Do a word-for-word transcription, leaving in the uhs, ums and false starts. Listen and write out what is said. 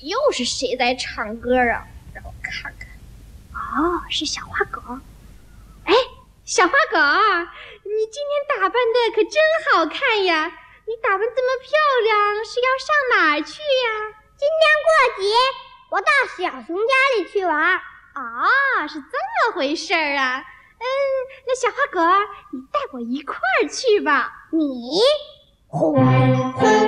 又是谁在唱歌啊？让我看看。哦，是小花狗。哎，小花狗，你今天打扮的可真好看呀！你打扮这么漂亮，是要上哪儿去呀？ 今天过节，我到小熊家里去玩。 哦，是这么回事儿啊。嗯，那小花狗，你带我一块儿去吧。 你，轰轰。